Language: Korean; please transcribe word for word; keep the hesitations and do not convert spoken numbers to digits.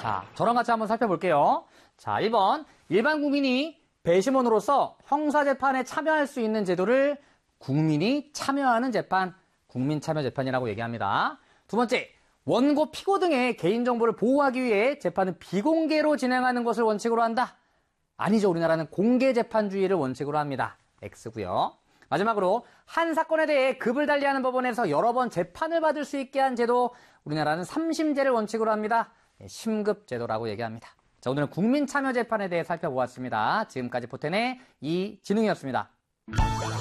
자, 저랑 같이 한번 살펴볼게요. 자, 일 번. 일반 국민이 배심원으로서 형사재판에 참여할 수 있는 제도를 국민이 참여하는 재판, 국민참여재판이라고 얘기합니다. 두 번째, 원고, 피고 등의 개인정보를 보호하기 위해 재판은 비공개로 진행하는 것을 원칙으로 한다. 아니죠. 우리나라는 공개재판주의를 원칙으로 합니다. X고요. 마지막으로 한 사건에 대해 급을 달리하는 법원에서 여러 번 재판을 받을 수 있게 한 제도, 우리나라는 삼심제를 원칙으로 합니다. 심급제도라고 얘기합니다. 자, 오늘은 국민참여재판에 대해 살펴보았습니다. 지금까지 포텐의 이진웅이었습니다.